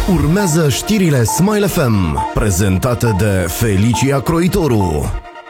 Urmează știrile Smile FM, prezentate de Felicia Croitoru.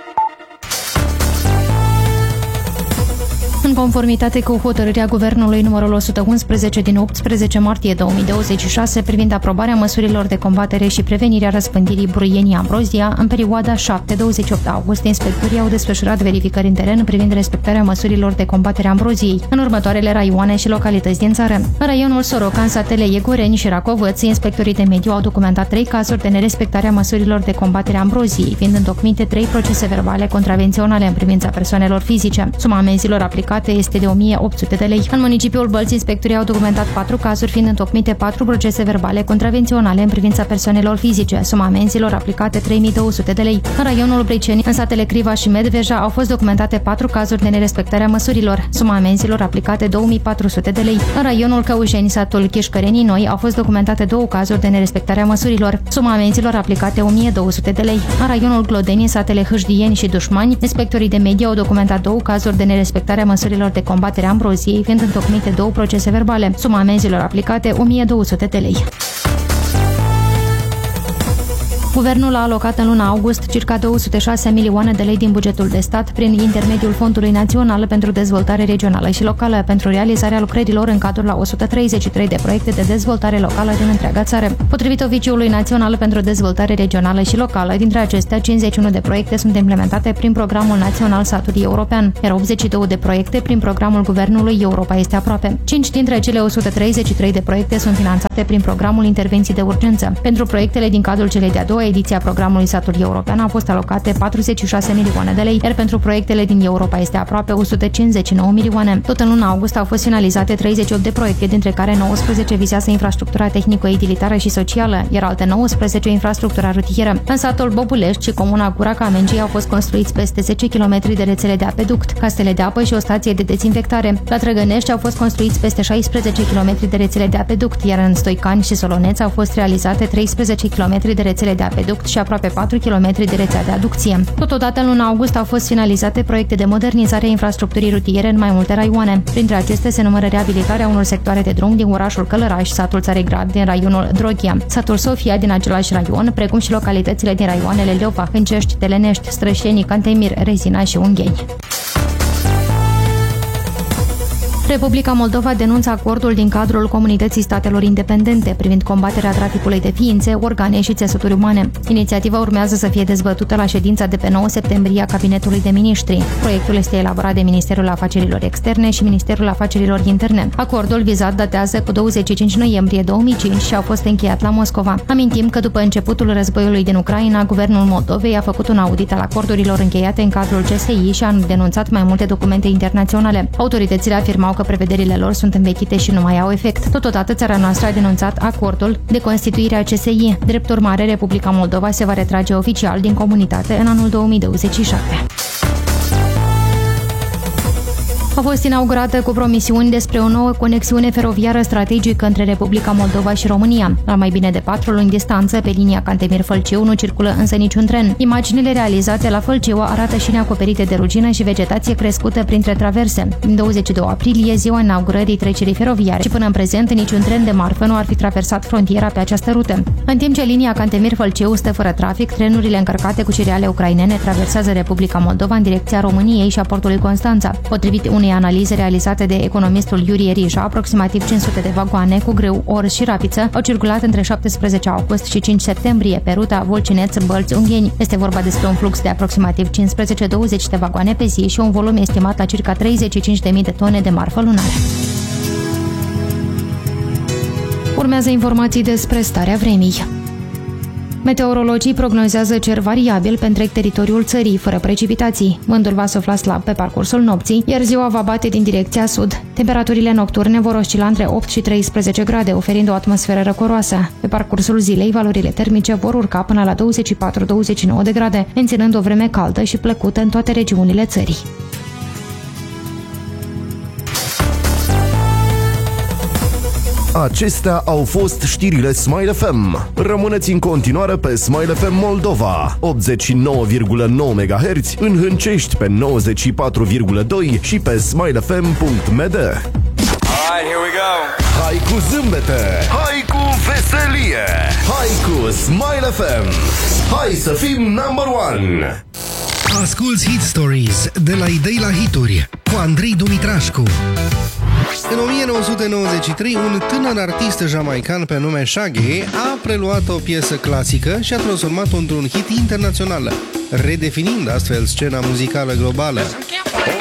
În conformitate cu hotărârea Guvernului numărul 111 din 18 martie 2026 privind aprobarea măsurilor de combatere și prevenirea răspândirii bruienii Ambrozia, în perioada 7-28 august, inspectorii au desfășurat verificări în teren privind respectarea măsurilor de combatere a Ambroziei în următoarele raioane și localități din țară. În raionul Sorocan, satele Iegoreni și Racovăț, inspectorii de mediu au documentat 3 cazuri de nerespectare a măsurilor de combatere a Ambroziei, fiind întocmite 3 procese verbale contravenționale în privința persoanelor fizice. Suma amenzilor aplicate este de 1800 de lei. În municipiul Bălți, inspectorii au documentat 4 cazuri, fiind întocmite 4 procese verbale contravenționale în privința persoanelor fizice. Suma amenzilor aplicate 3200 de lei. În raionul Briceni, în satele Criva și Medveja, au fost documentate 4 cazuri de nerespectare a măsurilor. Suma amenzilor aplicate 2400 de lei. În raionul Căușeni, satul Chișcărenii Noi, au fost documentate 2 cazuri de nerespectare a măsurilor. Suma amenzilor aplicate 1200 de lei. În raionul Glodeni, satele Hâșdieni și Dușmani, inspectorii de mediu au documentat 2 cazuri de nerespectare a măsurilor de combatere a Ambroziei, fiind întocmite 2 procese verbale. Suma amenzilor aplicate 1200 de lei. Guvernul a alocat în luna august circa 206 milioane de lei din bugetul de stat prin intermediul Fondului Național pentru Dezvoltare Regională și Locală pentru realizarea lucrărilor în cadrul la 133 de proiecte de dezvoltare locală din întreaga țară. Potrivit Oficiului Național pentru Dezvoltare Regională și Locală, dintre acestea 51 de proiecte sunt implementate prin Programul Național Satului European, iar 82 de proiecte prin Programul Guvernului Europa este aproape. 5 dintre cele 133 de proiecte sunt finanțate prin Programul Intervenții de Urgență. Pentru proiectele din cadrul celei de-a doua ediția programului Satului European au fost alocate 46 milioane de lei, iar pentru proiectele din Europa este aproape 159 milioane. Tot în luna august au fost finalizate 38 de proiecte, dintre care 19 vizează infrastructura tehnico-utilitară și socială, iar alte 19 infrastructura rutieră. În satul Bobulești și comuna Gura Camencii au fost construiți peste 10 km de rețele de apeduct, castele de apă și o stație de dezinfectare. La Trăgănești au fost construiți peste 16 km de rețele de apeduct, iar în Stoicani și Soloneț au fost realizate 13 km de rețele de apeduct și aproape 4 km de rețea de aducție. Totodată, în luna august au fost finalizate proiecte de modernizare a infrastructurii rutiere în mai multe raioane. Printre acestea se numără reabilitarea unor sectoare de drum din orașul Călăraș, satul Țaregrad din raionul Droghia, satul Sofia din același raion, precum și localitățile din raioanele Leova, Hâncești, Telenești, Strășeni, Cantemir, Rezina și Ungheni. Republica Moldova denunță acordul din cadrul Comunității Statelor Independente privind combaterea traficului de ființe, organe și țesuturi umane. Inițiativa urmează să fie dezbătută la ședința de pe 9 septembrie a Cabinetului de Ministri. Proiectul este elaborat de Ministerul Afacerilor Externe și Ministerul Afacerilor Interne. Acordul vizat datează cu 25 noiembrie 2005 și a fost încheiat la Moscova. Amintim că după începutul războiului din Ucraina, Guvernul Moldovei a făcut un audit al acordurilor încheiate în cadrul CSI și a denunțat mai multe documente internaționale. Autoritățile afirmau că prevederile lor sunt învechite și nu mai au efect. Totodată, țara noastră a denunțat acordul de constituire a CSI. Drept urmare, Republica Moldova se va retrage oficial din comunitate în anul 2027. A fost inaugurată cu promisiuni despre o nouă conexiune feroviară strategică între Republica Moldova și România. La mai bine de 4 luni distanță, pe linia Cantemir-Fălciu nu circulă însă niciun tren. Imaginile realizate la Fălciu arată șine acoperite de rugină și vegetație crescută printre traverse. Din 22 aprilie, ziua inaugurării trecerii feroviare, și până în prezent niciun tren de marfă nu ar fi traversat frontiera pe această rută. În timp ce linia Cantemir-Fălciu stă fără trafic, trenurile încărcate cu cereale ucrainene traversează Republica Moldova în direcția României și a portului Constanța. Potrivit unei analize realizate de economistul Iurie Rișa, aproximativ 500 de vagoane cu grâu, orz și rapiță au circulat între 17 august și 5 septembrie pe ruta Volcineț-Bălți-Ungheni. Este vorba despre un flux de aproximativ 15-20 de vagoane pe zi și un volum estimat la circa 35.000 de tone de marfă lunară. Urmează informații despre starea vremii. Meteorologii prognozează cer variabil pe întreg teritoriul țării, fără precipitații. Vântul va sufla slab pe parcursul nopții, iar ziua va bate din direcția sud. Temperaturile nocturne vor oscila între 8 și 13 grade, oferind o atmosferă răcoroasă. Pe parcursul zilei, valorile termice vor urca până la 24-29 de grade, menținând o vreme caldă și plăcută în toate regiunile țării. Acestea au fost știrile Smile FM. Rămâneți în continuare pe Smile FM Moldova, 89,9 MHz, în Hâncești pe 94,2 și pe smilefm.md. Alright, here we go. Hai cu zâmbete! Hai cu veselie. Hai cu Smile FM. Hai să fim number one. Asculți Hit Stories de la idei la hituri cu Andrei Dumitrașcu. În 1993, un tânăr artist jamaican pe nume Shaggy a preluat o piesă clasică și a transformat-o într-un hit internațional, redefinind astfel scena muzicală globală.